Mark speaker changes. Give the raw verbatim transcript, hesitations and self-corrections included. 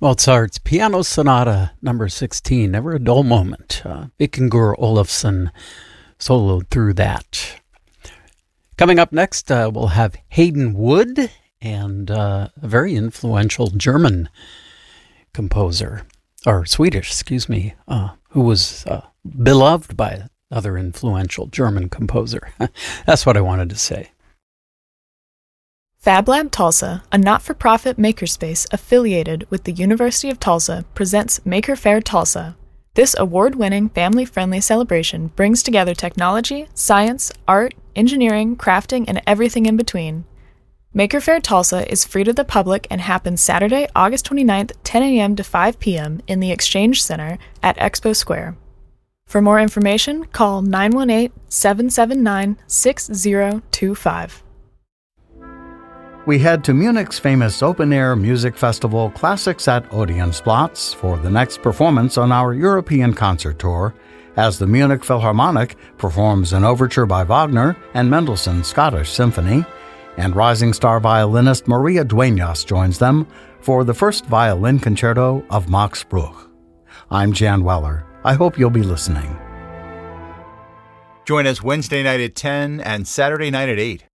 Speaker 1: Mozart's Piano Sonata number sixteen, Never a Dull Moment. Uh, Vikingur Olafsson soloed through that. Coming up next, uh, we'll have Hayden Wood, and uh, a very influential German composer, or Swedish, excuse me, uh, who was uh, beloved by another influential German composer. That's what I wanted to say.
Speaker 2: FabLab Tulsa, a not-for-profit makerspace affiliated with the University of Tulsa, presents Maker Faire Tulsa. This award-winning, family-friendly celebration brings together technology, science, art, engineering, crafting, and everything in between. Maker Faire Tulsa is free to the public and happens Saturday, August twenty-ninth, ten a.m. to five p.m. in the Exchange Center at Expo Square. For more information, call nine one eight, seven seven nine, six zero two five.
Speaker 3: We head to Munich's famous open-air music festival Classics at Odeonsplatz for the next performance on our European concert tour, as the Munich Philharmonic performs an overture by Wagner and Mendelssohn's Scottish Symphony, and rising star violinist Maria Dueñas joins them for the first violin concerto of Max Bruch. I'm Jan Weller. I hope you'll be listening.
Speaker 4: Join us Wednesday night at ten and Saturday night at eight